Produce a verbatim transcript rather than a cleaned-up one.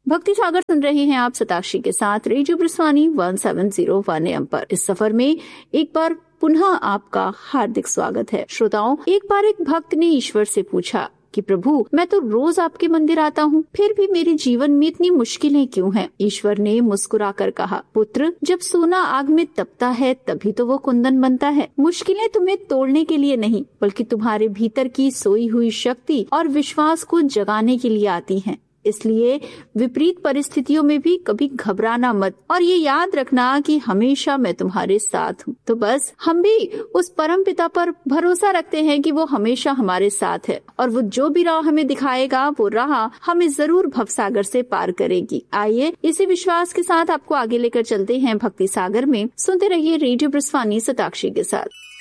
भक्ति सागर सुन रहे हैं आप शताक्षी के साथ radio ब्रस्वानी one seven zero one M पर। इस सफर में एक बार पुनः आपका हार्दिक स्वागत है। श्रोताओं, एक बार एक भक्त ने ईश्वर से पूछा कि प्रभु, मैं तो रोज आपके मंदिर आता हूँ, फिर भी मेरे जीवन में इतनी मुश्किलें क्यों हैं? ईश्वर ने मुस्कुराकर कहा, पुत्र, जब सोना आग में तपता है तभी तो वो कुंदन बनता है। मुश्किलें तुम्हें तोड़ने के लिए नहीं, बल्कि तुम्हारे भीतर की सोई हुई शक्ति और विश्वास को जगाने के लिए आती हैं। इसलिए विपरीत परिस्थितियों में भी कभी घबराना मत और ये याद रखना कि हमेशा मैं तुम्हारे साथ हूँ। तो बस हम भी उस परम पिता पर भरोसा रखते हैं कि वो हमेशा हमारे साथ है और वो जो भी राह हमें दिखाएगा वो राह हमें जरूर भवसागर से पार करेगी। आइए इसी विश्वास के साथ आपको आगे लेकर चलते हैं भक्ति सागर में। सुनते रहिए रेडियो ब्रस्वानी शताक्षी के साथ।